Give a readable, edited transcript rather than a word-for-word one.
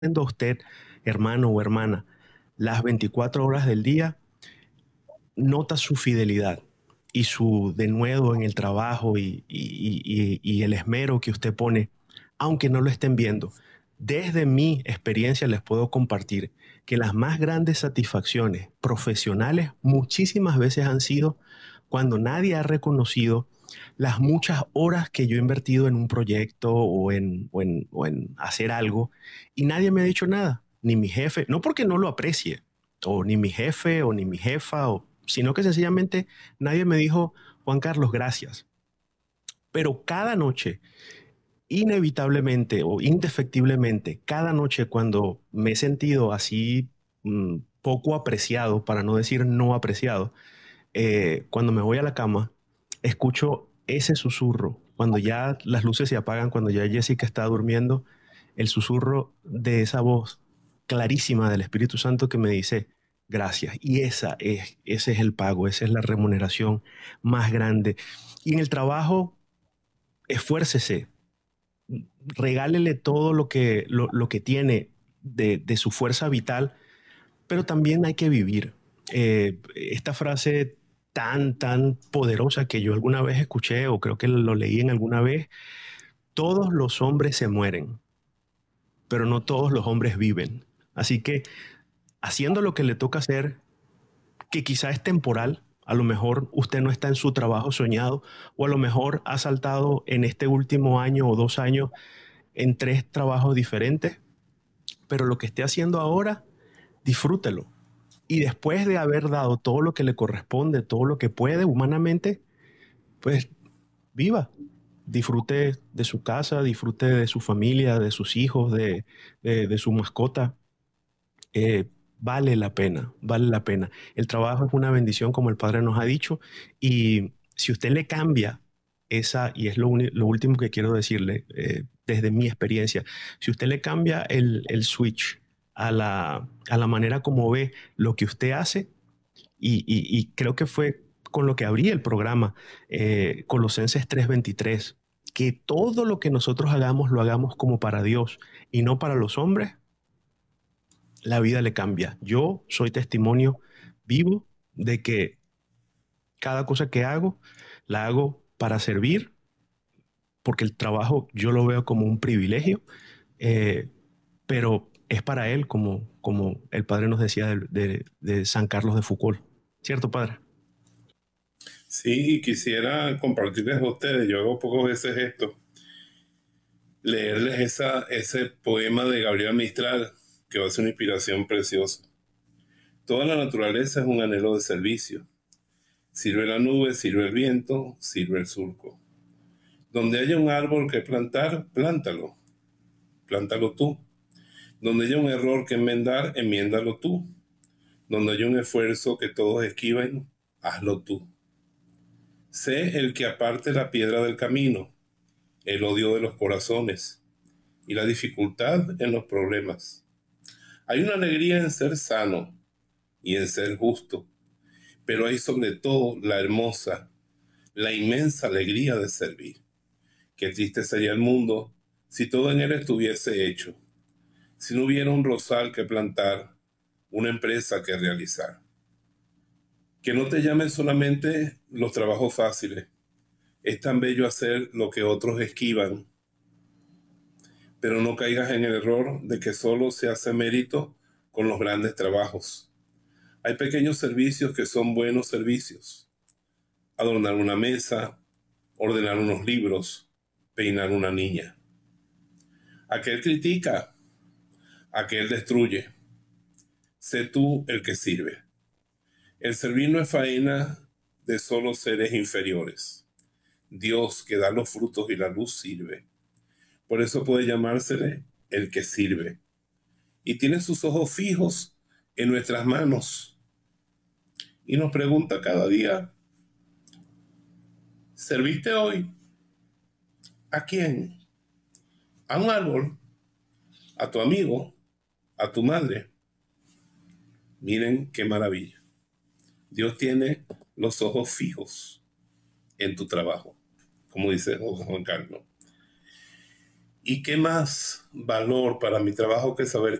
a usted, hermano o hermana, las 24 horas del día, nota su fidelidad y su denuedo en el trabajo y el esmero que usted pone, aunque no lo estén viendo. Desde mi experiencia les puedo compartir que las más grandes satisfacciones profesionales muchísimas veces han sido cuando nadie ha reconocido las muchas horas que yo he invertido en un proyecto o en hacer algo y nadie me ha dicho nada, ni mi jefe, no porque no lo aprecie, o ni mi jefe o ni mi jefa, sino que sencillamente nadie me dijo, Juan Carlos, gracias. Pero cada noche, inevitablemente o indefectiblemente, cada noche cuando me he sentido así poco apreciado, para no decir no apreciado, cuando me voy a la cama, escucho ese susurro, cuando ya las luces se apagan, cuando ya Jessica está durmiendo, el susurro de esa voz clarísima del Espíritu Santo que me dice, gracias. Y ese es el pago, esa es la remuneración más grande. Y en el trabajo, esfuércese, regálele todo lo que tiene de su fuerza vital, pero también hay que vivir. Esta frase tan poderosa que yo alguna vez escuché o creo que lo leí en alguna vez, todos los hombres se mueren, pero no todos los hombres viven. Así que haciendo lo que le toca hacer, que quizá es temporal, a lo mejor usted no está en su trabajo soñado o a lo mejor ha saltado en este último año o 2 años en 3 trabajos diferentes, pero lo que esté haciendo ahora, disfrútelo. Y después de haber dado todo lo que le corresponde, todo lo que puede humanamente, pues viva. Disfrute de su casa, disfrute de su familia, de sus hijos, de su mascota. Eh, vale la pena, vale la pena. El trabajo es una bendición, como el Padre nos ha dicho, y si usted le cambia esa, y es lo último que quiero decirle desde mi experiencia, si usted le cambia el switch a la manera como ve lo que usted hace, y creo que fue con lo que abrí el programa, Colosenses 3:23, que todo lo que nosotros hagamos lo hagamos como para Dios y no para los hombres, la vida le cambia. Yo soy testimonio vivo de que cada cosa que hago, la hago para servir, porque el trabajo yo lo veo como un privilegio, eh, pero es para él, como el padre nos decía de San Carlos de Foucault. ¿Cierto, padre? Sí, y quisiera compartirles a ustedes, yo hago pocas veces esto, leerles ese poema de Gabriel Mistral, que va a ser una inspiración preciosa. Toda la naturaleza es un anhelo de servicio. Sirve la nube, sirve el viento, sirve el surco. Donde haya un árbol que plantar, plántalo. Plántalo tú. Donde haya un error que enmendar, enmiéndalo tú. Donde haya un esfuerzo que todos esquiven, hazlo tú. Sé el que aparte la piedra del camino, el odio de los corazones y la dificultad en los problemas. Hay una alegría en ser sano y en ser justo, pero hay sobre todo la hermosa, la inmensa alegría de servir. Qué triste sería el mundo si todo en él estuviese hecho, si no hubiera un rosal que plantar, una empresa que realizar. Que no te llamen solamente los trabajos fáciles. Es tan bello hacer lo que otros esquivan, pero no caigas en el error de que solo se hace mérito con los grandes trabajos. Hay pequeños servicios que son buenos servicios. Adornar una mesa, ordenar unos libros, peinar una niña. Aquel critica, aquel destruye. Sé tú el que sirve. El servir no es faena de solo seres inferiores. Dios que da los frutos y la luz sirve. Por eso puede llamársele el que sirve. Y tiene sus ojos fijos en nuestras manos. Y nos pregunta cada día, ¿serviste hoy? ¿A quién? ¿A un árbol? ¿A tu amigo? ¿A tu madre? Miren qué maravilla. Dios tiene los ojos fijos en tu trabajo, como dice Juan Carlos. ¿Y qué más valor para mi trabajo que saber